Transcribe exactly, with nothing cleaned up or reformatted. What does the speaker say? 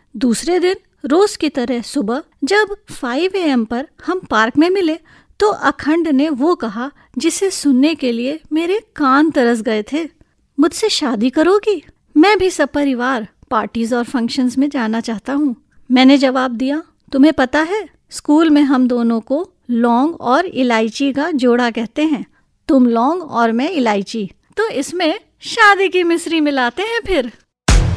दूसरे दिन रोज की तरह सुबह जब फाइव ए एम पर हम पार्क में मिले तो अखंड ने वो कहा जिसे सुनने के लिए मेरे कान तरस गए थे। मुझसे शादी करोगी? मैं भी सपरिवार पार्टीज और फंक्शंस में जाना चाहता हूँ। मैंने जवाब दिया, तुम्हें पता है स्कूल में हम दोनों को लौंग और इलायची का जोड़ा कहते हैं। तुम लौंग और मैं इलायची, तो इसमें शादी की मिश्री मिलाते हैं फिर।